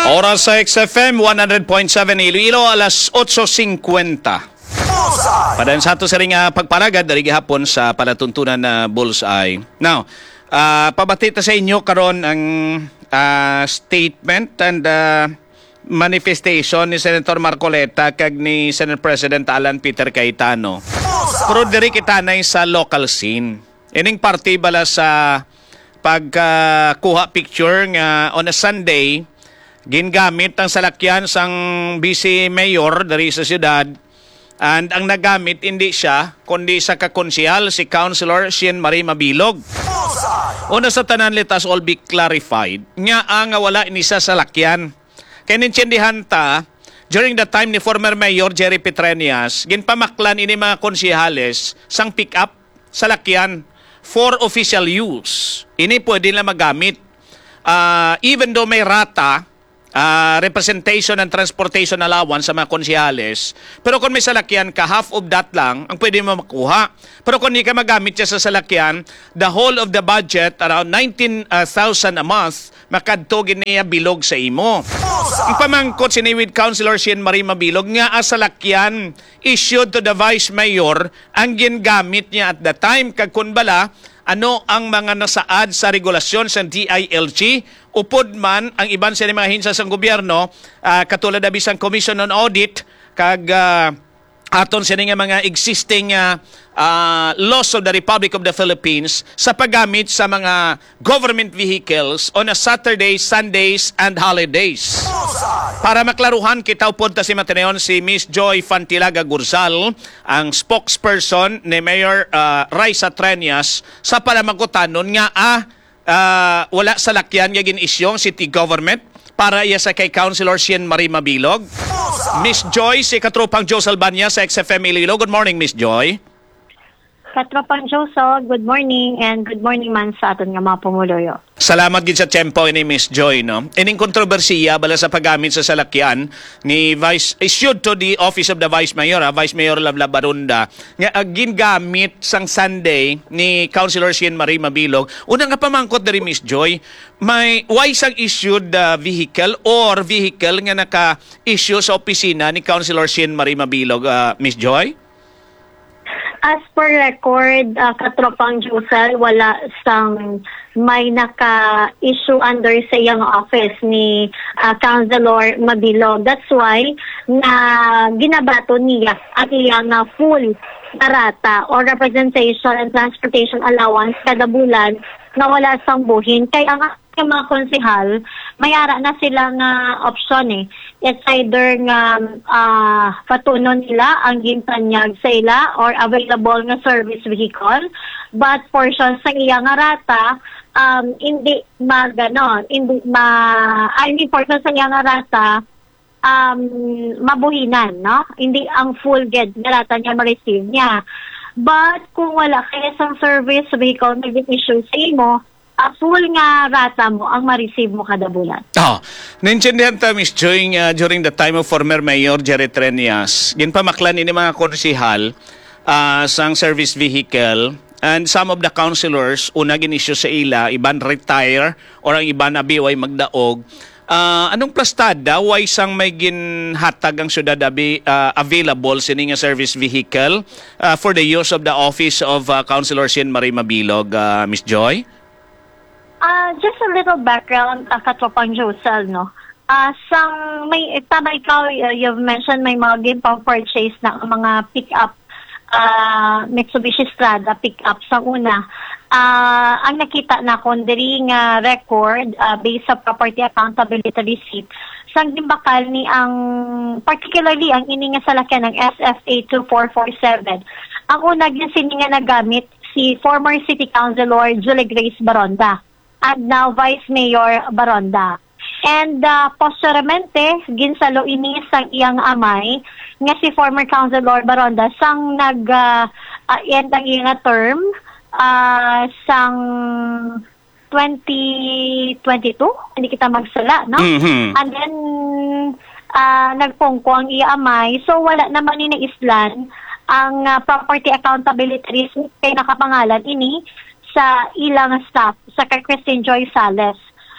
Oras sa XFM 100.7 Iloilo, alas 8:50. Padan sa ato sa ring pagparagad dari gihapon sa palatuntunan na Bullseye. Now, pabati ta sa inyo karon ang statement and manifestation ni Senator Marcoleta kag ni Senate President Alan Peter Cayetano. Pero diri kita nay sa local scene. Ining party bala sa pagkuha picture nga on a Sunday gingamit ang salakyan sang vice mayor dari sa siyudad, and ang nagamit hindi siya kundi sa kakonsehal si Councilor Sien Marie Mabilog. Una sa tanan, let us all be clarified nga ang wala ini sa salakyan kay nintindihan ta during the time ni former Mayor Jerry Petrenias ginpamaklan ini mga konsehales sang pick up salakyan for official use. Ini pwede na magamit even though may rata representation and transportation allowance sa mga konsehales. Pero kung may salakyan ka, half of that lang ang pwede mo makuha. Pero kung hindi ka magamit siya sa salakyan, the whole of the budget, around 19,000 a month, makadtogin niya bilog sa imo. Ang pamangkot siniwid Councilor Sien Marie Mabilog nga salakyan issued to the Vice Mayor ang gingamit niya at the time kag kun bala ano ang mga nasaad sa regulasyon sa DILG, upod man ang iban sa mga hinsya sa gobyerno, katulad na bisang Commission on Audit, kag aton sa mga existing laws of the Republic of the Philippines sa paggamit sa mga government vehicles on a Saturday, Sundays, and holidays. Para maklaruhan, kita upunta si Mateneon si Miss Joy Fantilaga Gurzal, ang spokesperson ni Mayor Raisa Trenias sa palamagutanon nga wala sa lakyan nga gin-isyong city government para iya sa kay Councilor Sien Marie Mabilog. Miss Joy, si Katropang Joe Salbanya sa XFM Iloilo. Good morning, Miss Joy. Katropang Joso, good morning, and good morning man sa aton nga mga pumuloyo. Salamat gid sa tempo ni Miss Joy, no. Ining kontrobersiya bala sa paggamit sa salakyan ni Vice issued to the Office of the Vice Mayor, Vice Mayor Lavla Barunda, nga gingamit sang Sunday ni Councilor Sien Marie Mabilog. Una nga pamangkot diri, Miss Joy, may why sang issued vehicle or vehicle nga naka-issue sa opisina ni Councilor Sien Marie Mabilog, Miss Joy? As per record, Katropang Josel, wala sang may naka-issue under sa iyang office ni Councilor Mabilog. That's why na ginabato niya ang iyang full narata or representation and transportation allowance kada bulan na wala sang buhin. Kaya ang mga konsehal, mayara na sila nga option It's either nga patunon nila ang gintanyag sa ila or available nga service vehicle. But portion sa iya nga rata, hindi portion sa iya nga rata, mabuhinan, no? Hindi ang full get na rata niya ma-receive niya. But kung wala kaya sang service vehicle na issue sa imo, full nga rata mo ang ma-receive mo kada bulan. Naintindihan ta, Miss Joy, during the time of former Mayor Jerry Trenias, ginpamaklan ini mga konsehal sang service vehicle, and some of the councilors, una gin-issue sa ila, iban retire or ang iban abiway magdaog. Anong plastada, why sang may ginhatag ang syudad available sining service vehicle for the use of the office of Councilor Sien Marie Mabilog, Miss Joy? Just a little background, Katropang Josel, no? Tama ikaw, you've mentioned may mga ginpang-purchase na mga pick-up, Mitsubishi Strada pick-up sa una. Ang nakita na kondiri nga record based sa property accountability receipt, sang dimbakal ni ang, particularly ang ini nga salakyan ng SFA 2447. Ang una ginsin nga nagamit si former City Councilor Julie Grace Baronda and now Vice Mayor Baronda. And posteriormente, ginsalo ini sang iyang amay nga si former Councilor Baronda sang end ang iyang term sang 2022, hindi kita magsala, no? And then nagpungko ang iyang amay, so wala naman ni na islan ang property accountability risk kay nakapangalan ini sa ilang staff sa kay Christine Joy Sales.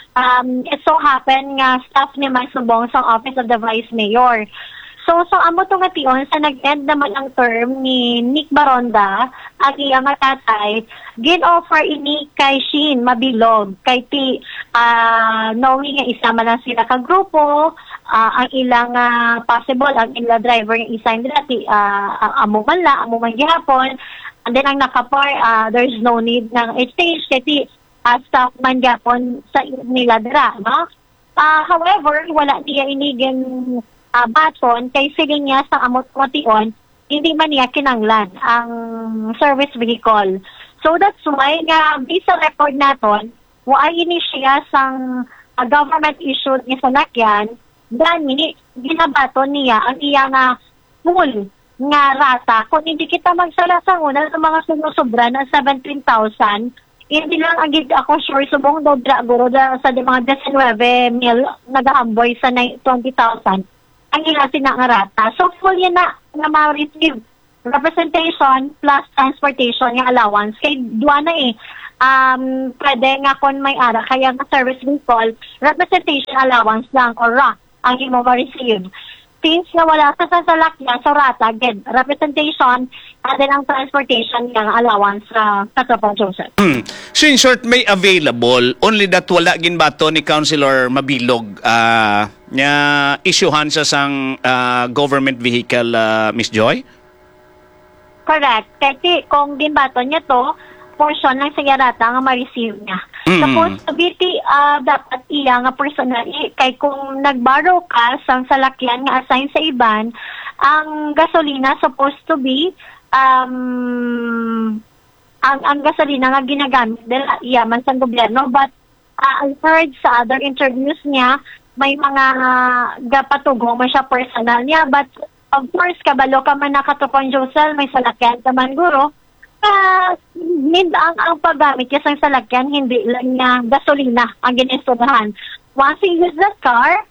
it so happen nga staff ni May Subong sa Office of the Vice Mayor. So, sa amo to nga tion, sa nag-end naman ang term ni Nick Baronda, ang iyang tatay, gin-offer ini kay Shin Mabilog, kay ti, knowing nga isa man lang sila ka grupo, ang ilang possible, ang ilang driver nga isa nila, amo man gihapon, and then ang nakapar, there's no need ng exchange, kay ti, staff man gihapon sa nila dira, no? However, wala niya iniging baton kay siling niya sa amot motion, hindi man niya kinanglan ang service vehicle. So that's why nga based sa record naton, waay ini siya sang government issued ni salakyan, gani ginabaton niya ang iyang full nga rata. Kung hindi kita magsala sa una ng mga sumusobra na 17,000, hindi lang agad ako sure subong dobra guro sa mga 19 mil nagahamboy sa 20,000 ang ilasin na nga rata. So, full yan na ma-receive representation plus transportation yung allowance. Kaya duwa na pwede nga kung may ara, kaya nga service vehicle, representation allowance lang or RA ang mo ma-receive. Since na wala sa sasalakyan sa rata, again, representation and then ang transportation yung allowance sa Katapang Joseph. So in short, may available, only that wala ginbato ni Councilor Mabilog nya issuehan sa sang government vehicle, Miss Joy? Correct. Kasi kung ginbato niya to, portion ng sayarata nga ma-receive niya. Tapos, dapat iya nga personal, kay kung nag-borrow ka sang salakyan nga assign sa iban, ang gasolina supposed to be, ang gasolina nga ginagamit nila, man sa gobyerno, but I heard sa other interviews niya, may mga gapatugong man siya personal niya, but of course, kabalo ka man nakatupang Josel, may salakyan ka man guro, ang paggamit niya sa salakyan, hindi lang niya gasolina ang ginisturahan. Once you use that car,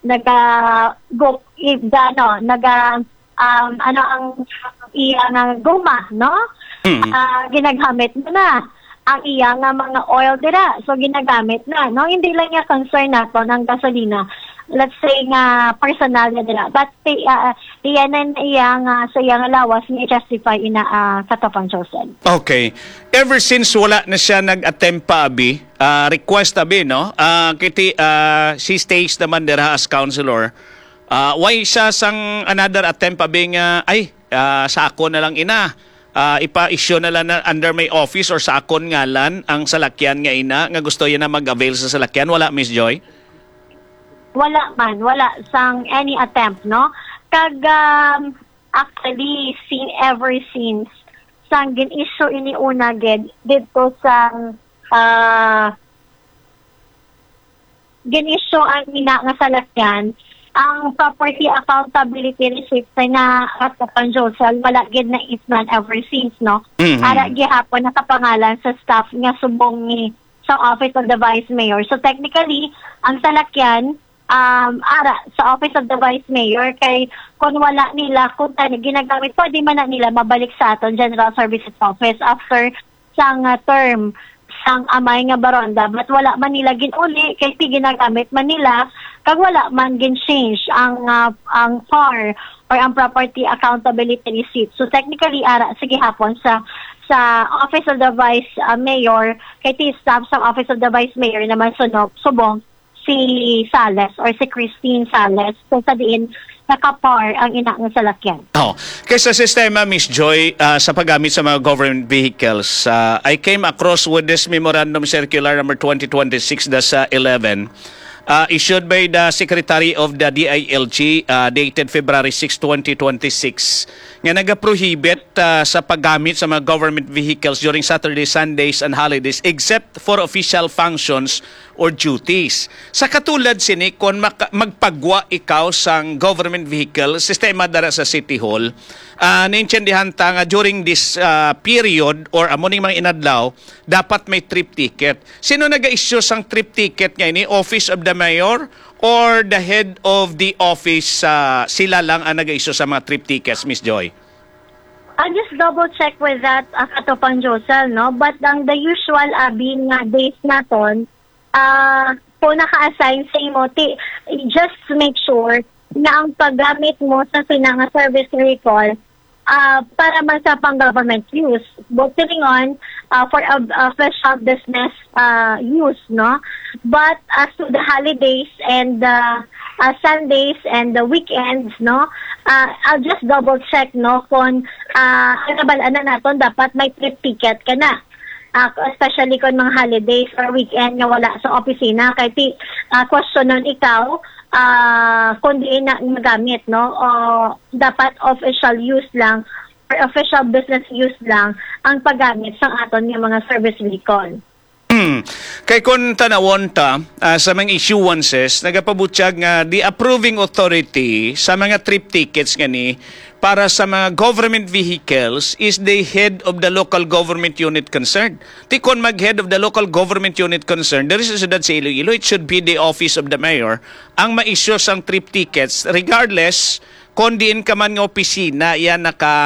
ang goma, no? Ginagamit mo na ang iyang mga oil dira. So, ginagamit na, no? Hindi lang niya concern nato ng gasolina. Let's say nga personal na nila. But iyan sa iyang alawas ni justify ina Katapang Joseph. Okay. Ever since wala na siya nag-attempt pa, Abi, request, Abi, no? Kiti, she stays naman dira as counselor. Why siya sang another attempt, Abi, nga, sa ako na lang ina. Ipa-issue na lang na under my office or sa akon ngalan ang salakyan nga ina, nga gusto yan na mag-avail sa salakyan. Wala, Miss Joy? Wala sang any attempt, no? Actually ever since sang gin-issue ini una dito sang gin-issue ang ina nga salakyan, ang property accountability receipt na Katapang Josel, wala gid na isman ever since, no? Ara gihapon nakapangalan sa staff nga subong ni sa Office of the Vice Mayor. So technically, ang salakyan sa Office of the Vice Mayor, kay kung wala nila, kung ginagamit, pwede man na nila mabalik sa aton General Services Office after sang term sang amay nga Baronda, but wala man nila ginuli, kay ginagamit man nila, kag wala man gin-change ang PAR or ang Property Accountability Receipt. So technically, sige hapon sa Office of the Vice Mayor, kay staff sa Office of the Vice Mayor naman subong si Sales or si Christine Sales, so sa diin nakapar ang ina ng salakyan. Kaya sa sistema, Miss Joy, sa paggamit sa mga government vehicles, I came across with this Memorandum Circular number 2026-11 issued by the Secretary of the DILG dated February 6, 2026 nga nagaprohibit sa paggamit sa mga government vehicles during Saturdays, Sundays, and holidays except for official functions or duties. Sa katulad sini, kung magpagwa ikaw sang government vehicle, sistema dara sa City Hall, naintindihan ta nga during this period or amuning mga inadlaw, dapat may trip ticket. Sino naga-issue sang trip ticket ngayon? Office of the Mayor or the head of the office, sila lang ang nag-issue sa mga trip tickets, Miss Joy? I'll just double check with that, Katapang Josel, no? But ang the usual being days naton, po naka-assign sa imo, just make sure na ang paggamit mo sa sinanga service recall para man sa pang-government use. Bordering on for official business use, no? But as to the holidays and Sundays and the weekends, no? I'll just double check, no? Kung ano naton dapat may trip ticket ka na. Especially kung mga holidays or weekend nga wala sa opisina. Kaya question nun ikaw, kung di na magamit, no? O dapat official use lang or official business use lang ang paggamit sa aton ng mga service vehicle. Kay kung tanawon ta sa mga issuances, nagapabutyag nga the approving authority sa mga trip tickets nga ni para sa mga government vehicles is the head of the local government unit concerned. Ti kon mag-head of the local government unit concerned, there is a syudad sa Iloilo, it should be the office of the mayor ang ma-issue sang trip tickets regardless kung diin ka man nga opisina ya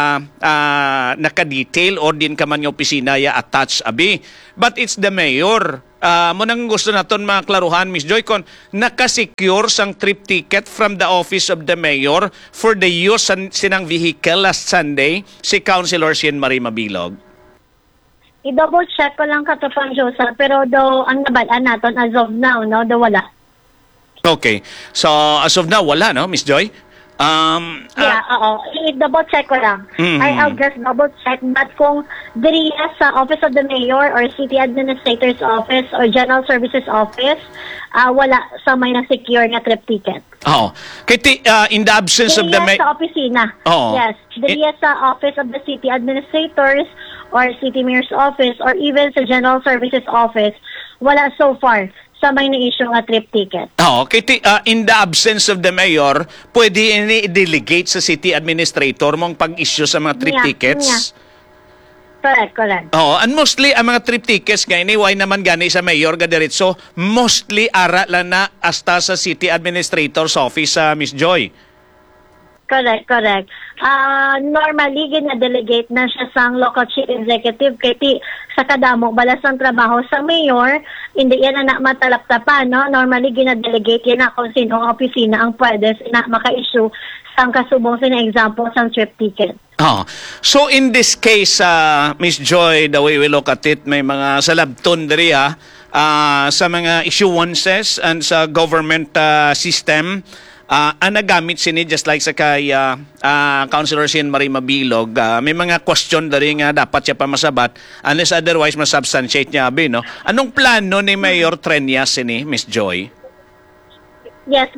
naka-detail or diin ka man nga opisina ya attach abi. But it's the mayor. Mo nang gusto naton mga klaruhan, Miss Joy, kung nakasecure sang trip ticket from the office of the mayor for the use sinang vehicle last Sunday, si Councilor Sien Marie Mabilog. I-double check ko lang katapang Joseph, pero do ang nabalaan naton as of now, no? Do wala. Okay. So, as of now, wala, no, Miss Joy? Yeah, oo. I-double check ko lang. I'll just double check. But kung diriya sa Office of the Mayor or City Administrator's Office or General Services Office, wala sa may na-secure na trip ticket. Oh. Kaya in the absence of the Diriya sa opisina. Oh. Yes. Diriya sa Office of the City Administrators or City Mayor's Office or even sa General Services Office, wala so far sa may na-issue nga trip ticket. In the absence of the mayor, pwede i-delegate sa city administrator mong pag-issue sa mga trip tickets? Correct. And mostly, ang mga trip tickets ngayon, why naman gani sa mayor gadiritso, mostly ara lang na hasta sa city administrator's office, Miss Joy. Correct. Normally, gina-delegate na siya sa local chief executive kaya sa kadamo balas ng trabaho sa mayor, hindi yan na matalaptapan, no? Normally, gina-delegate yan na kung sino ang opisina ang pwede na maka-issue sa kasubong na example sa trip ticket. So in this case, Miss Joy, the way we look at it, may mga salabton diri sa mga issuances and sa government system. Ang nagamit sini just like sa kay Councilor Sien Marie Mabilog, may mga question dari nga dapat siya pa masabat unless otherwise masubstantiate niya abi, no? Anong plano ni Mayor Treñas sini, Miss Joy? Yes,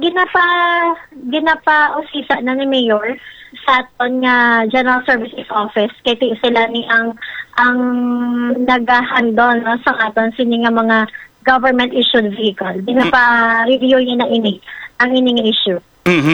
ginapa usisa na ni Mayor sa aton nga General Services Office kay sila ni ang nagahandle, no, sa aton sini nga mga government issued vehicle. Ginapa review niya na ini ang ining issue.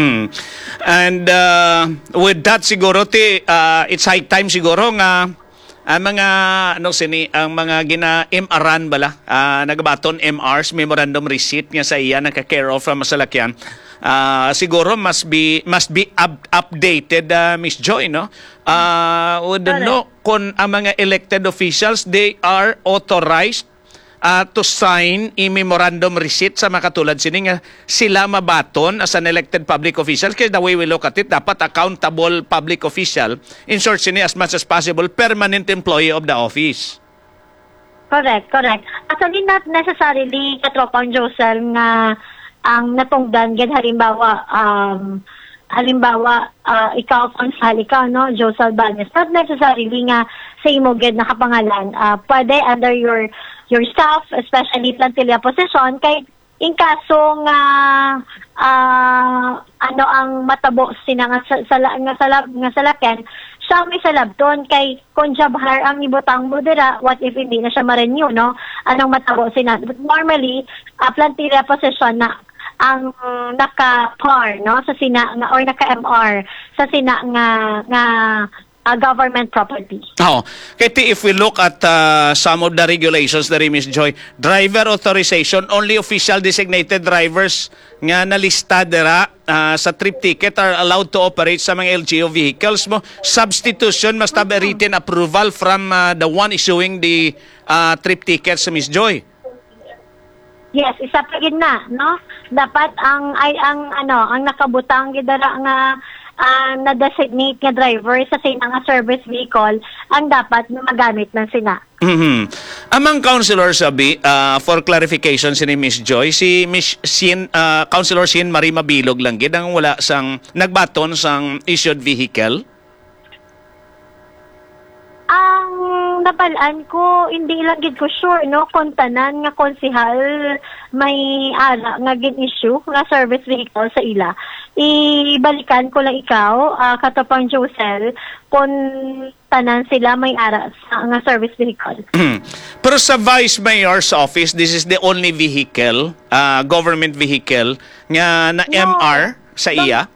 And with that siguro it's high time siguro nga ang mga ang mga gina-MRan bala nagabaton MRs, memorandum receipt nga sa iya naka-care of from masalakyan. Siguro must be updated, Miss Joy, no? Would know kung ang mga elected officials they are authorized to sign a memorandum receipt sa makatulad sini nga sila mabaton as an elected public official. Kaya the way we look at it, dapat accountable public official, in short sini as much as possible, permanent employee of the office. Correct. Actually, not necessarily katropang Josel nga ang natungdan gan halimbawa ikaw konsal ikaw, no, Josel Banes, not necessarily nga sa imo gid nakapangalan, pwede under your staff, especially plantilla position, kay in kaso nga ang matabo sina nga salakyan, siya may salabton kay kung job hire ang ibutang mo dira, what if hindi na siya ma-renew, no? Anong matabo sina? But normally, plantilla position na ang naka-PAR, no, sa sina nga or naka-MR sa sina nga government property. Kaya if we look at some of the regulations there, Ms. Joy, driver authorization, only official designated drivers nga nalista dira sa trip ticket are allowed to operate sa mga LGU vehicles mo. Substitution must have a written approval from the one issuing the trip tickets, Ms. Joy. Yes, isa pa gid na, no? Dapat ang nakabutang gid nga na-designate nga driver sa sina nga service vehicle ang dapat na magamit ng sina. Among councilor sabi, for clarification si Miss Joy, si Miss Councilor Sien Marie Mabilog lang gid ang wala sang nagbaton sang issued vehicle. Ang nabalaan ko, hindi lang gid ko sure, no, kung tanan nga konsehal may ara nga gin-issue nga service vehicle sa ila. Ibalikan ko lang ikaw, Katapang Josel, kung tanan sila may ara sa nga service vehicle. Pero sa Vice Mayor's office, this is the only vehicle, government vehicle, nga na MR sa iya?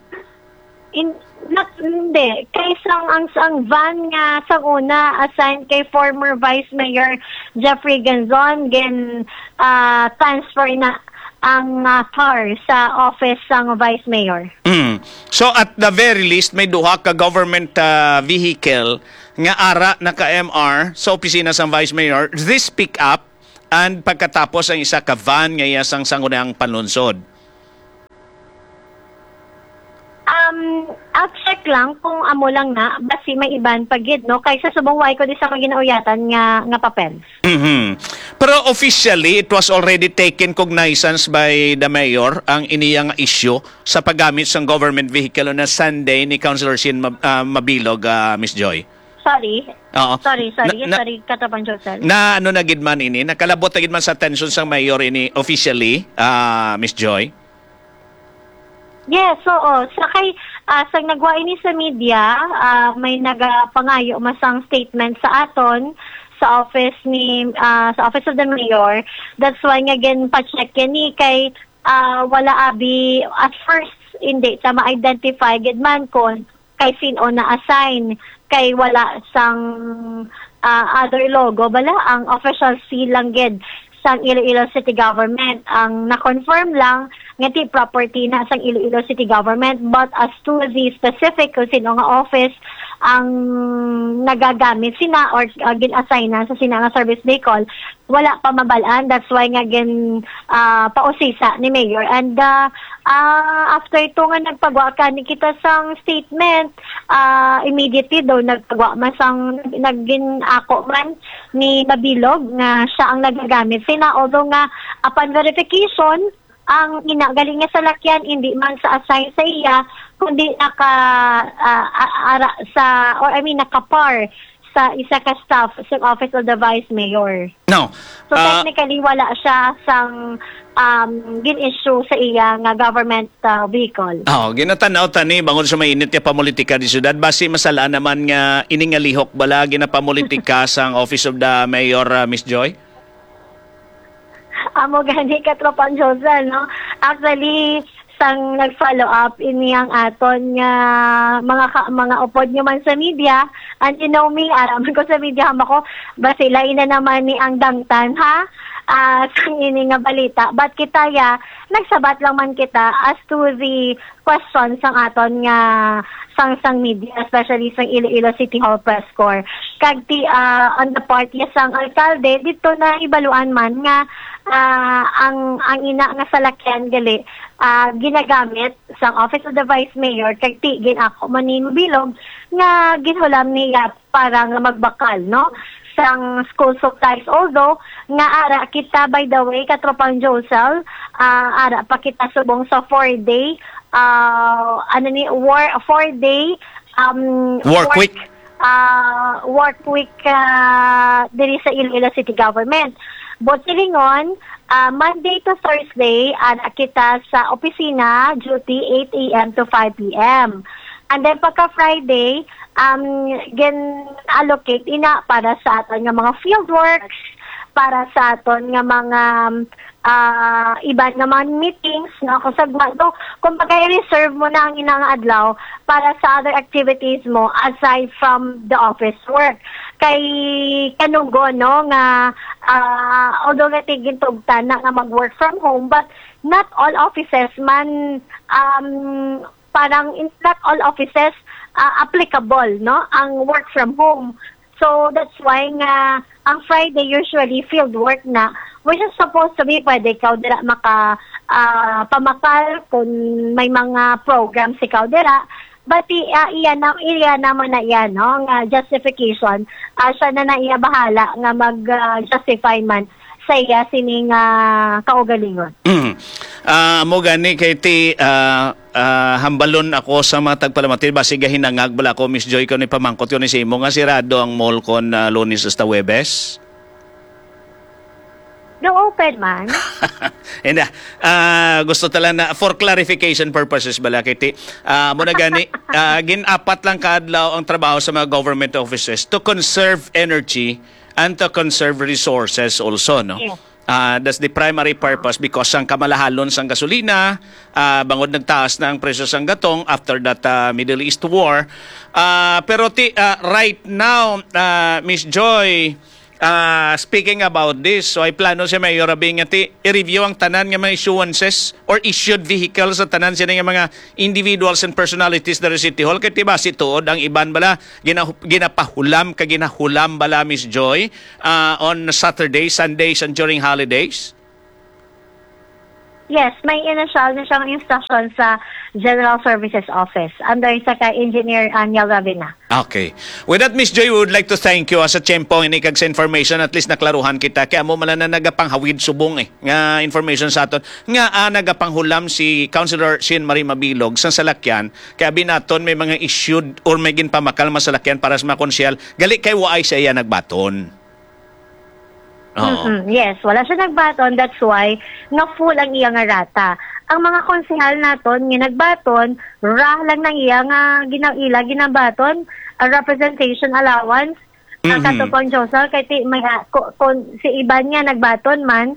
Hindi. Kay ang van nga sa una assigned kay former Vice Mayor Jeffrey Genzon, transfer na ang car sa office ng Vice Mayor. So at the very least, may duha ka government vehicle nga ara na ka MR sa opisina sa Vice Mayor. This pick up and pagkatapos ang isa ka van nga yasang sangunang panunsod. I'll check lang kung amo lang na basi may iban pagid, no, kaysa subong way ko di sa maginauyatan nga papel. Pero officially it was already taken cognizance by the mayor ang iniyang issue sa paggamit ng government vehicle na Sunday ni Councilor Sien Mabilog, Miss Joy. Sorry. Oo. Sorry, Katapang Josel. Na ano na gid man ini, nakalabot na gid man sa attention sang mayor ini officially, Miss Joy. Yes, oo. Sa nagwa ini sa media, may nagapangayo masang statement sa aton sa office of the mayor. That's why nga again pa-check ni kay wala abi at first hindi ta ma-identify gid man kon kay sino na assign kay wala sang other logo bala ang official seal lang gid sang Iloilo City Government. Ang na-confirm lang ngati property na sang Iloilo City Government, but as to the specific kung sino nga office ang nagagamit sina or gin-assign na sa sina nga service vehicle, wala pa mabalaan. That's why nga pausisa ni Mayor. And after ito nga nagpagwa ka ni kita sang statement, immediately daw nagpagwa masang nagin-ako man ni Mabilog nga siya ang nagagamit sina. Although nga upon verification, ang galing nga sa lakyan hindi man sa assign sa iya kundi nakapar sa isa ka staff sa Office of the Vice Mayor. No. So technically wala siya sang gin-issue sa iya nga government vehicle. Ginatanaw tani bangod sa mainit nga pamulitika di syudad, basi masala naman nga iningalihok bala ginapamulitika sang Office of the Mayor, Miss Joy? Amo gani Katropang Josel, no? Actually, sang nag-follow up iniyang aton nga mga upod nyo man sa media, and you know me, araman ko sa media ko, basila ina naman ni ang dangtan, ha? Sang ini nga balita. But kita nagsabat lang man kita as to the questions sang aton nga sang media, especially sang Iloilo City Hall press corps. Kagti on the part sang alkalde, dito na ibaluan man nga ang ina nga salakyan gali ginagamit sang Office of the Vice Mayor kagti ginako man ni Mabilog nga ginhulam niya para nga magbakal, no, sang school supplies. Although nga ara kita, by the way, Katropang Josel, ara pa kita subong sa 4-day 4-day work week diri sa Iloilo City Government. But silingon, Monday to Thursday, kita sa opisina, duty 8 a.m. to 5 p.m. And then pagka Friday, allocate ina para sa aton nga mga field works, para sa aton nga mga iba nga mga meetings, no, kung pagka-reserve mo na ang inang adlaw para sa other activities mo aside from the office work. Kay kanunggo, no, nga although natigin tugtan na nga mag-work from home, but not all offices man not all offices applicable, no, ang work from home. So that's why nga ang Friday usually field work na which is supposed to be pwede ikaw dira pamakal kung may mga programs ikaw dira. But iyan naman na iyan, no, nga justification, siya na iya bahala nga mag-justify man sa iya sining kaugalingon. Mo gani kay ti hambalon ako sa mga tagpalamatil basig hinangag bala ko Miss Joy ko ni pamangkot ko ni Simo nga sirado ang mall kon Lunes hasta Huwebes. No open man. And gusto tala na for clarification purposes bala kiti mo na gani ginapat lang kadlaw ang trabaho sa mga government offices to conserve energy and to conserve resources also, no? Yes. That's the primary purpose because ang kamalahalon sang gasolina, bangod nagtaas na ang presyo sang gatong after that Middle East war. Pero right now, Miss Joy, speaking about this, so ay plano si Mayor Abing nga i-review ang tanan nga mga issuances or issued vehicles sa tanan siya nga mga individuals and personalities dari City Hall. Kaya diba si Tuod, ang iban bala, ginapahulam bala Miss Joy on Saturdays, Sundays, and during holidays? Yes, may initial na siyang instruction sa General Services Office under sa Engineer Aniel Ravina. Okay. With that, Miss Joy, we would like to thank you sa tiyempo inikag sa information. At least naklaruhan kita. Kaya mo mala na nagapanghawid subong nga information sa aton. Nga nagapanghulam si Councilor Shin Marie Mabilog sa salakyan. Kaya binaton may mga issued or may ginpamakal masalakyan para sa mga konsyal. Gali kay waay sa iya nagbaton. Yes, wala siya nagbaton. That's why nga full ang iya nga rata. Ang mga konsehal naton nga nagbaton, lang ng iya nga ginabaton representation allowance. Ang katupon Josel kay si iban nga nagbaton man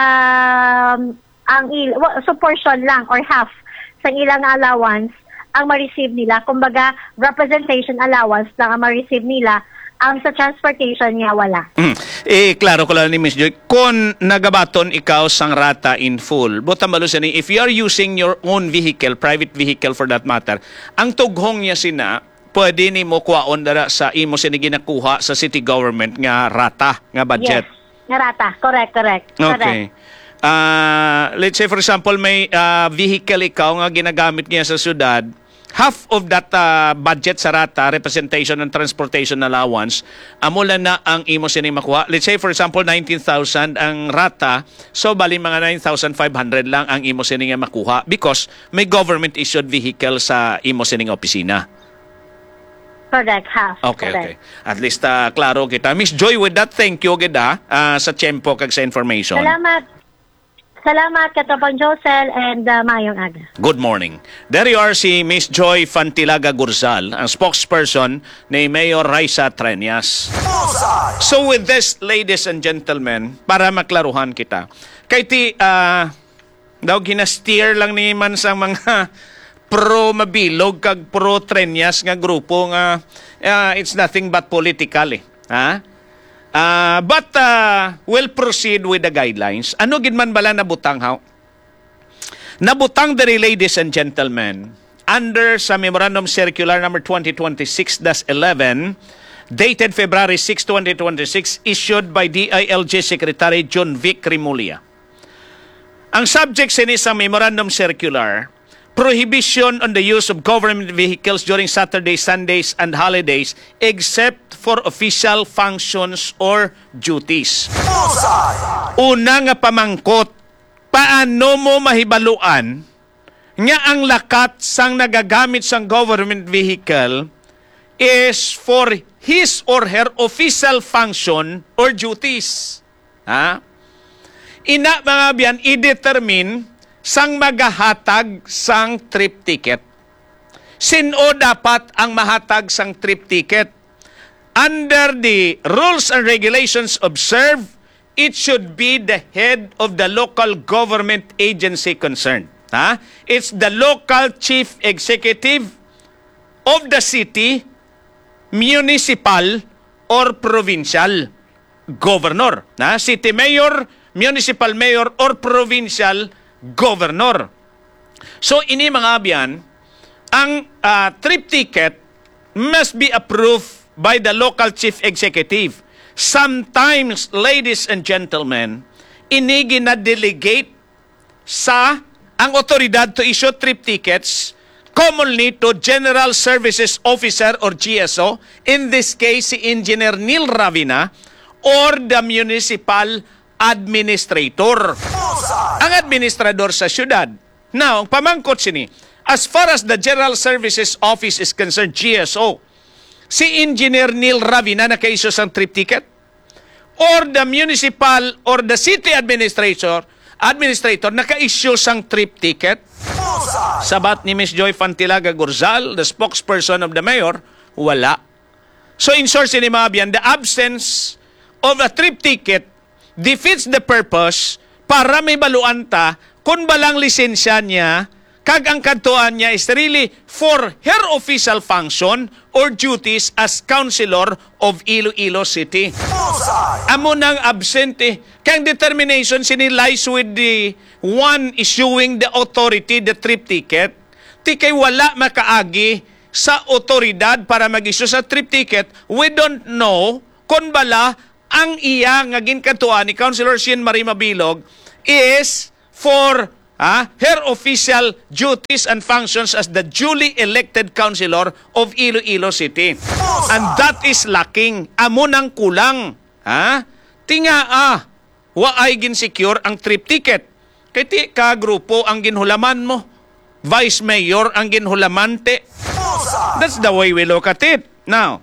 so portion lang or half sa ilang allowance ang ma-receive nila. Kumbaga representation allowance lang ang ma-receive nila. Ang sa transportation niya wala. Klaro ko lang ni Ms. Joy, kung nagabaton ikaw sang rata in full, butambalo siya ni, if you are using your own vehicle, private vehicle for that matter, ang tughong niya sina, pwede ni mo kuwaon dara sa imo sini ginakuha sa city government nga rata, nga budget. Yes, nga rata. Correct. Okay. Let's say for example, may vehicle ikaw nga ginagamit niya sa syudad, half of that budget sa rata, representation and transportation allowance, amula na ang imo sining makuha. Let's say for example, 19,000 ang rata, so bali mga 9,500 lang ang imo sining makuha because may government issued vehicle sa imo sining opisina. Correct, half. Okay. At least klaro kita. Miss Joy, with that, thank you gida sa tiyempo kag sa information. Salamat, Katapon Josel, and mayong aga. Good morning. There you are si Miss Joy Fantilaga Gurzal, ang spokesperson ni Mayor Raisa Treñas. So with this, ladies and gentlemen, para maklaruhan kita, kay ti, daw gina-steer lang ni man sa mga pro-Mabilog kag pro-Treñas nga grupo nga it's nothing but political But we'll proceed with the guidelines. Ano gid man bala nabutang haw? Nabutang diri, ladies and gentlemen, under sa Memorandum Circular number 2026-11 dated February 6, 2026 issued by DILG Secretary John Vic Rimulya. Ang subject sini sa Memorandum Circular, prohibition on the use of government vehicles during Saturdays, Sundays, and holidays except for official functions or duties. Una nga pamangkot, paano mo mahibaluan nga ang lakat sang nagagamit sang government vehicle is for his or her official function or duties? Ina mga biyan, i-determine sang magahatag sang trip ticket. Sino dapat ang mahatag sang trip ticket? Under the rules and regulations observed, it should be the head of the local government agency concerned. It's the local chief executive of the city, municipal, or provincial governor. City mayor, municipal mayor, or provincial governor. So, ini mga abyan, ang trip ticket must be approved by the local chief executive. Sometimes, ladies and gentlemen, ini gina-delegate sa ang otoridad to issue trip tickets commonly to General Services Officer or GSO, in this case si Engineer Neil Ravina, or the municipal administrator. Ang administrador sa syudad. Now, ang pamangkot sini, as far as the General Services Office is concerned, GSO, si Engineer Neil Ravina naka-issue sang trip ticket, or the municipal or the city administrator naka-issue sang trip ticket. Sabat ni Ms. Joy Fantilaga Gurzal, the spokesperson of the mayor, wala. So in short, sinimabian, the absence of a trip ticket defeats the purpose para may baluan ta kung balang lisensya niya kag ang kantuan niya is really for her official function or duties as councilor of Iloilo City. Amo nang absente. Kang determination sini lies with the one issuing the authority the trip ticket. Ti kay wala makaagi sa otoridad para mag-issue sa trip ticket. We don't know kung bala ang iya nga ginkantuan ni Councilor Sien Marie Mabilog is for her official duties and functions as the duly elected councilor of Iloilo City. And that is lacking. Amo nang kulang. Tinga wa ay ginsecure ang trip ticket. Kaya ti ka grupo ang ginhulaman mo. Vice Mayor ang ginhulamante. That's the way we look at it. Now,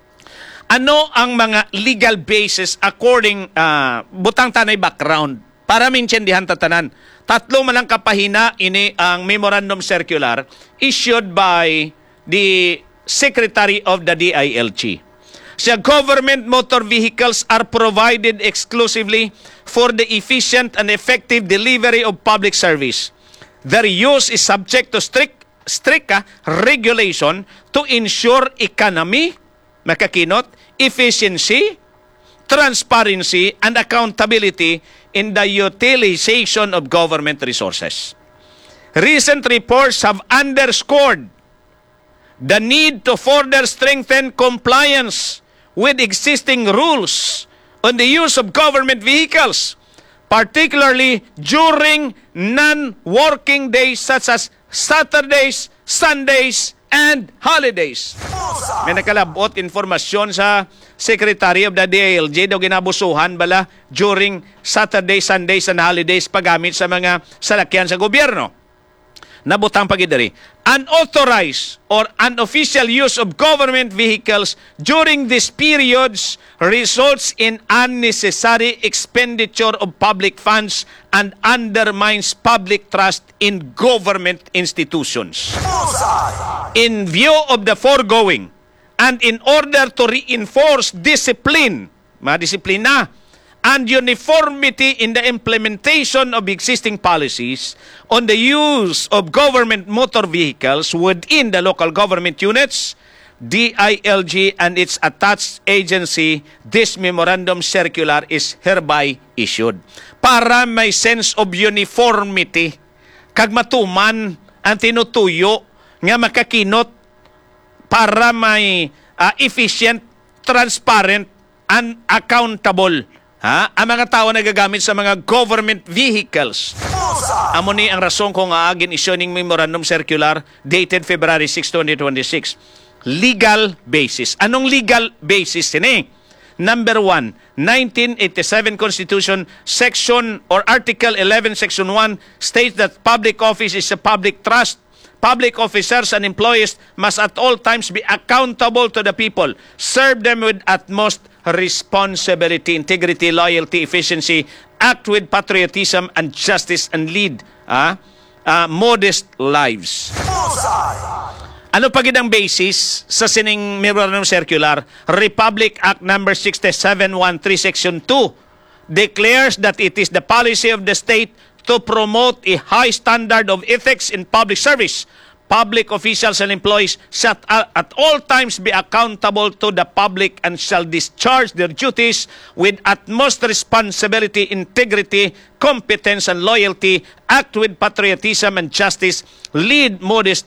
ano ang mga legal basis according butang tanay background para mintindihan tatanan? Tatlo man lang kapahina ini ang memorandum circular issued by the Secretary of the DILG. Sa government motor vehicles are provided exclusively for the efficient and effective delivery of public service. Their use is subject to strict regulation to ensure economy, makakinot, efficiency, transparency, and accountability in the utilization of government resources. Recent reports have underscored the need to further strengthen compliance with existing rules on the use of government vehicles, particularly during non-working days such as Saturdays, Sundays, and holidays. May nakalabot informasyon sa Secretary of the DILG daw ginabusuhan bala during Saturday, Sundays, and holidays paggamit sa mga salakyan sa gobyerno. Nabutang pagidari, unauthorized or unofficial use of government vehicles during these periods results in unnecessary expenditure of public funds and undermines public trust in government institutions. In view of the foregoing, and in order to reinforce discipline, madisiplina, and uniformity in the implementation of existing policies on the use of government motor vehicles within the local government units, DILG and its attached agency, this memorandum circular is hereby issued. Para may sense of uniformity, kag matuman ang tinutuyo nga makakinot para may efficient, transparent, and accountable ang mga tao na gagamit sa mga government vehicles. Amo ni ang rason kung aagin isyoning memorandum circular dated February 6, 2026. Legal basis. Anong legal basis ini? Number 1, 1987 Constitution Section or Article 11 Section 1 states that public office is a public trust. Public officers and employees must at all times be accountable to the people, serve them with utmost responsibility, integrity, loyalty, efficiency, act with patriotism and justice, and lead modest lives. Ano pa gid ang basis sa sining memorandum circular? Republic Act number 6713 Section 2 declares that it is the policy of the state to promote a high standard of ethics in public service. Public officials and employees shall at all times be accountable to the public and shall discharge their duties with utmost responsibility, integrity, competence, and loyalty, act with patriotism and justice, lead modest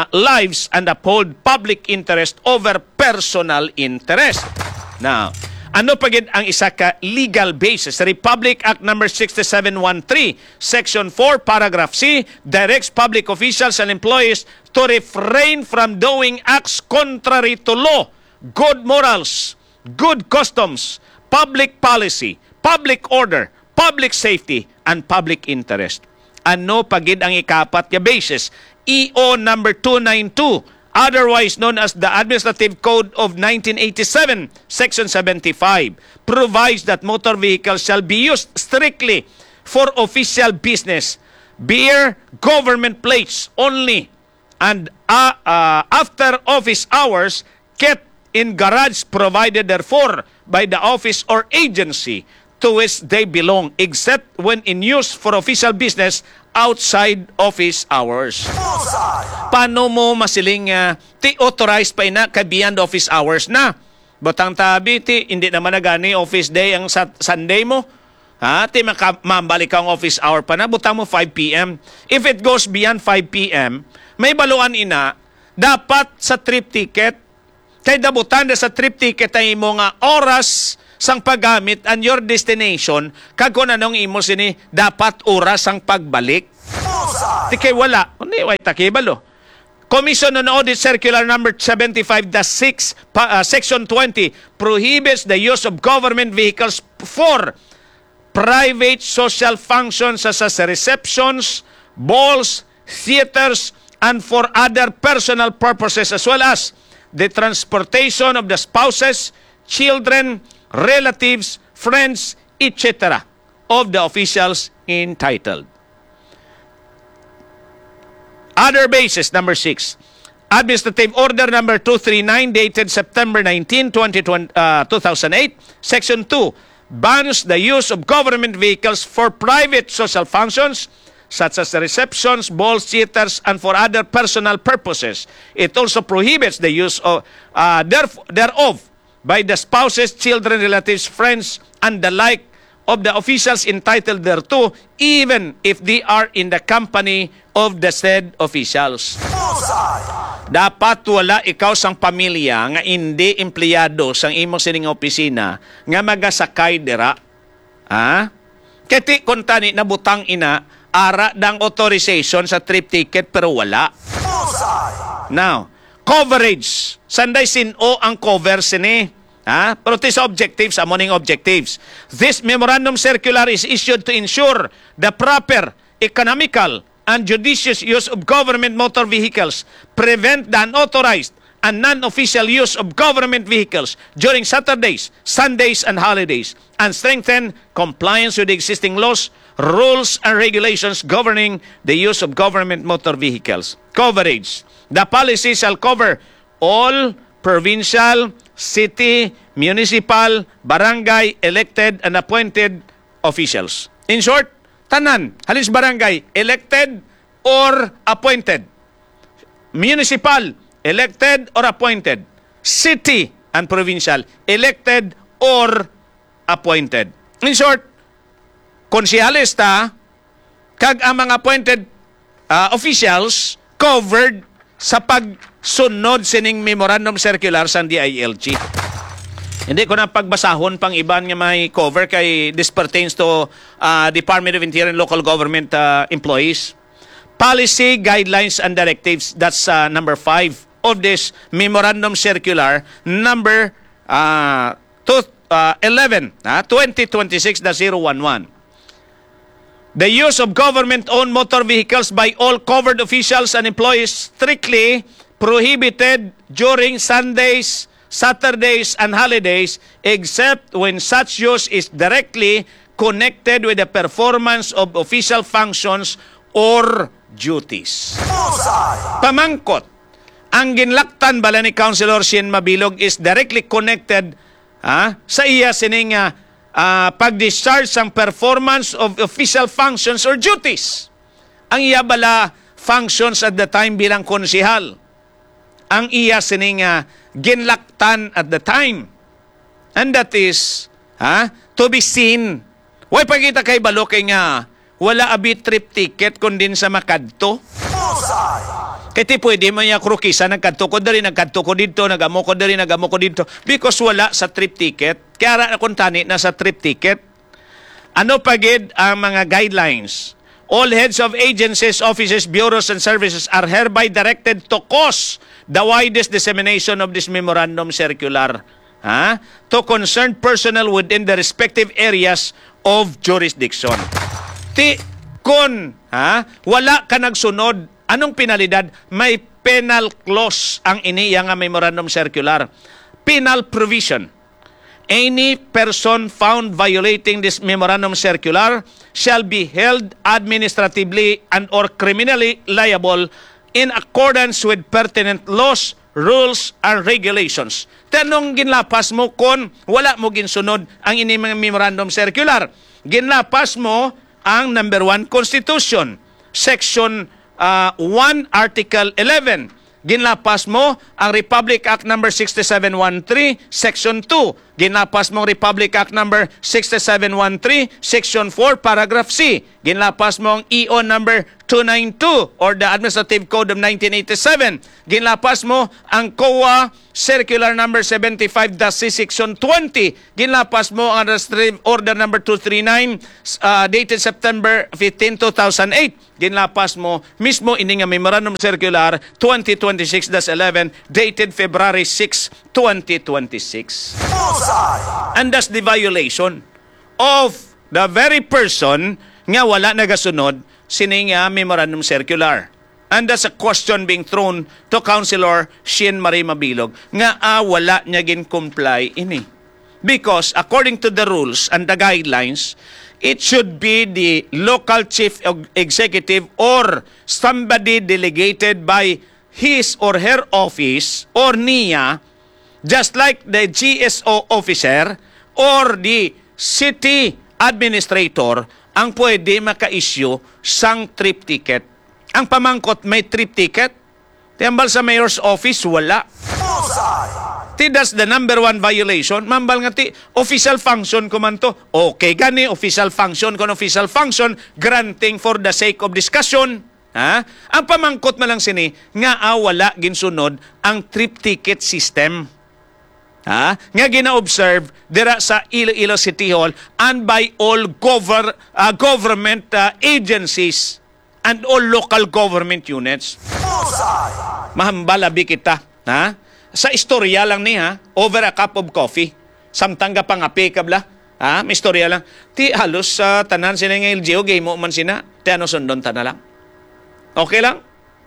lives, and uphold public interest over personal interest. Now, Ano pagid ang isa ka legal basis? Republic Act number 6713, Section 4, Paragraph C, directs public officials and employees to refrain from doing acts contrary to law, good morals, good customs, public policy, public order, public safety, and public interest. Ano pagid ang ikapat nga basis? EO number 292, otherwise known as the Administrative Code of 1987, Section 75, provides that motor vehicles shall be used strictly for official business, bear government plates only, and after office hours, kept in garage provided therefore by the office or agency to which they belong, except when in use for official business outside office hours. Paano mo masiling ti authorized pa ina ka beyond office hours na? Botang tabi ti hindi naman na gani office day ang Sunday mo. Ha? Ti mambalik ang office hour pa na, butang mo 5 p.m. If it goes beyond 5 p.m., may baluan ina, dapat sa trip ticket, kay dabutan na sa trip ticket ay mo nga oras sang paggamit and your destination, kag kung anong imo sini, dapat oras ang pagbalik. Di kay wala. Kundi, way takibalo. Commission on Audit Circular number 75-6, Section 20, prohibits the use of government vehicles for private social functions such as receptions, balls, theaters, and for other personal purposes, as well as the transportation of the spouses, children, relatives, friends, etc. of the officials entitled. Other basis, number 6. Administrative Order number 239 dated September 19, 2008, Section 2, bans the use of government vehicles for private social functions such as receptions, balls, theaters, and for other personal purposes. It also prohibits the use of thereof by the spouses, children, relatives, friends, and the like of the officials entitled thereto, even if they are in the company of the said officials. Dapat wala ikaw sang pamilya nga hindi empleyado sang imong sining opisina nga magasakay dira. Ha? Kati kontani na butang ina ara dang authorization sa trip ticket pero wala. Now, coverage. Sanday sino ang cover sini? Ha? Pero ito sa objectives, amoning objectives. This memorandum circular is issued to ensure the proper, economical, and judicious use of government motor vehicles, prevent the unauthorized and non-official use of government vehicles during Saturdays, Sundays, and holidays, and strengthen compliance with the existing laws, rules, and regulations governing the use of government motor vehicles. Coverage. The policy shall cover all provincial, city, municipal, barangay, elected, and appointed officials. In short, tanan, halis barangay, elected or appointed. Municipal, elected or appointed. City and provincial, elected or appointed. In short, konsyales ta, kag ang mga appointed officials covered sa pagsunod sining memorandum circular sa DILG. Hindi ko na pagbasahon pang iban nga may cover kay this pertains to Department of Interior and Local Government employees. Policy, guidelines, and directives, that's number 5 of this memorandum circular number 11, 2026-011. The use of government-owned motor vehicles by all covered officials and employees strictly prohibited during Sundays, Saturdays, and holidays, except when such use is directly connected with the performance of official functions or duties. Pamangkot, ang ginlaktan bala ni Councilor Sien Mabilog is directly connected sa iya sining pag-discharge ang performance of official functions or duties. Ang iya bala functions at the time bilang konsihal. Ang iya sining ginlaktan at the time. And that is to be seen. Way pagkita kay balo kay nga wala abi trip ticket kundin sa makadto. Kaya ti pwede mo niya krukisa, nagkanto ko dito, nagamo ko dito, because wala sa trip ticket. Kaya kung tani na sa trip ticket, ano pagid ang mga guidelines? All heads of agencies, offices, bureaus, and services are hereby directed to cause the widest dissemination of this memorandum circular to concerned personnel within the respective areas of jurisdiction. Kung wala ka nagsunod, anong penalidad? May penal clause ang iniya nga memorandum circular. Penal provision. Any person found violating this memorandum circular shall be held administratively and or criminally liable in accordance with pertinent laws, rules, and regulations. Tanong ginlapas mo kung wala mo ginsunod ang ini mga memorandum circular. Ginlapas mo ang number 1 Constitution, Section 1, Article 11. Ginlapas mo ang Republic Act number 6713, Section 2. Ginlapas mo ang Republic Act number 6713, Section 4, Paragraph C. Ginlapas mo ang EO number 292 or the Administrative Code of 1987. Ginlapas mo ang COA Circular number 75-C, Section 20. Ginlapas mo ang Administrative Order number 239 dated September 15, 2008. Ginlapas mo mismo ini nga Memorandum Circular 2026-11 dated February 6, 2026. And that's the violation of the very person nga wala nagasunod sini nga Memorandum Circular. And that's a question being thrown to Councilor Shien Marie Mabilog nga wala niya gin-comply ini. Because according to the rules and the guidelines, it should be the local chief executive or somebody delegated by his or her office or NIA, just like the GSO officer or the city administrator ang pwede maka-issue sang trip ticket. Ang pamangkot may trip ticket, tiyambal sa mayor's office, wala. That's the number 1 violation. Mambal nga official function ko man to. Okay, gani, official function, granting for the sake of discussion. Ang pamangkot man lang sini, nga wala ginsunod ang trip ticket system. Nga gina-observe dira sa Iloilo City Hall and by all government agencies and all local government units. Mahambalabi kita, sa istorya lang ni over a cup of coffee. Samtang ka pangapi kabla, may istorya lang. Ti halos sa tanan sila ng LGO, game mo man sina, ti ano sundon ta na lang. Okay lang?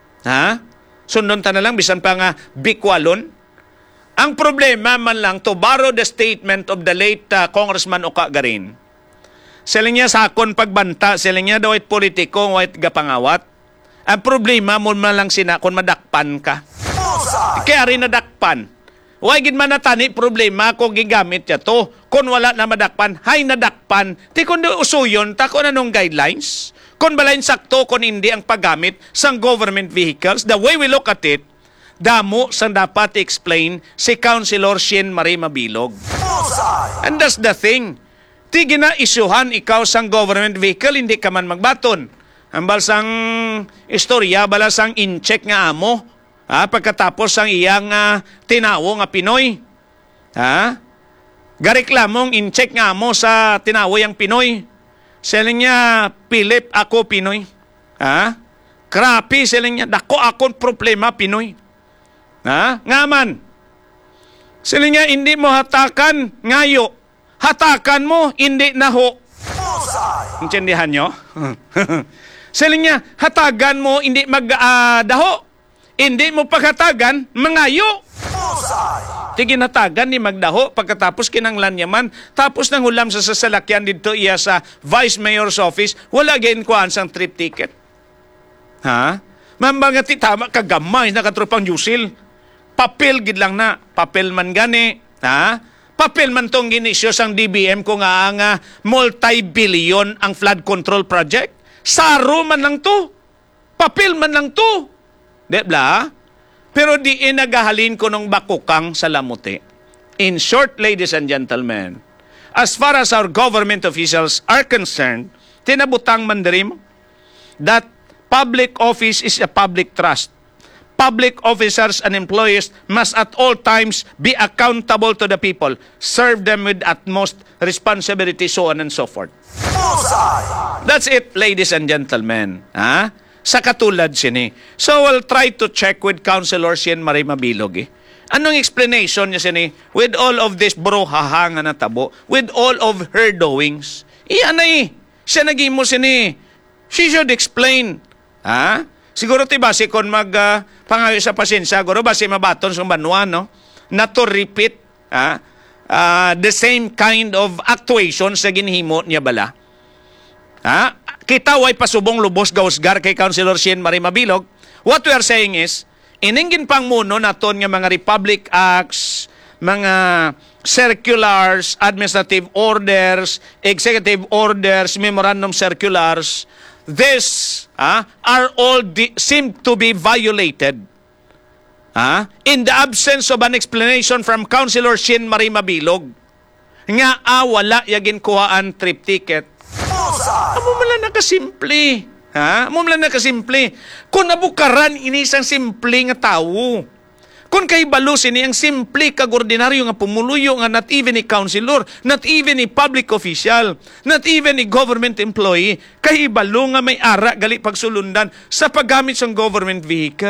Sundon ta na lang, bisan pa nga bikwalon. Ang problema man lang, to borrow the statement of the late Congressman Oka Garin, sila niya sakon pagbanta, sila niya daw it politiko, white gapangawat. Ang problema mo man lang sina kung madakpan ka. Kaya rin nadakpan. Huwag man natani problema kung gigamit niya to. Kung wala na madakpan, hay nadakpan. Di kung usuyon, ta kung anong guidelines. Kung balain sakto, kung hindi ang paggamit sa government vehicles, the way we look at it, damo sa dapat explain si Councilor Shien Marie Mabilog. And that's the thing. Ti gina-isyuhan ikaw sang government vehicle, hindi ka man magbaton. Ambal sang istorya, bala sang in-check nga amo, pagkatapos ang iyang tinawo nga Pinoy. Gareklamong in-check nga amo sa tinawo yang Pinoy. Sila niya, Philip, ako Pinoy. Krapi, sila niya, dako akong problema Pinoy. Nga man. Sila niya, hindi mo hatakan ngayo. Hatakan mo, hindi naho. Intindihan nyo? Sila niya, hatagan mo, hindi magdaho. Hindi mo paghatagan, mangayo. Tiginatagan ni magdaho, pagkatapos kinanglan yaman, tapos nang hulam sa sasalakyan dito iya sa Vice Mayor's Office, wala gain kuhaan sang trip ticket. Mambangati tama kagamay na katropang yusil. Papel gid lang na, papel man gani, papel man tong ginisyo sang DBM ko nga multi-billion ang flood control project. Saro man lang to. Papel man lang to. Debla? Pero di nagahalin ko nung bakukang sa lamuti. In short, ladies and gentlemen, as far as our government officials are concerned, tinabutang mandarim that public office is a public trust. public officers and employees must at all times be accountable to the people, serve them with utmost responsibility, so on and so forth. That's it, ladies and gentlemen. Ha? Sa katulad sini. So we'll try to check with Councilor Sien Marie Mabilog. Anong explanation niya sini with all of this brouhaha nga natabo, with all of her doings? Iyan na siya naging mo sini. She should explain. Ha? Siguro ti basi kon pangayo sa pasensya, siguro basi mabaton sa banwa, no? Not to repeat the same kind of actuation sa ginhimo niya bala. Ha? Kita way pasubong lubos gausgar kay Councilor Sien Marie Mabilog. What we are saying is, iningin pang muno naton nga mga Republic Acts, mga circulars, administrative orders, executive orders, memorandum circulars, this are all seem to be violated in the absence of an explanation from Councilor Sien Marie Mabilog nga wala yagin kuhaan trip ticket. Amo mala nakasimple. Amo mala nakasimple. Kung nabukaran inisang simple nga tawo. Kung kay balus ini ang simple kag ordinaryo nga pumuluyo nga not even a councilor, not even a public official, not even a government employee, kay balo nga may ara gali pagsulundan sa paggamit sa government vehicle.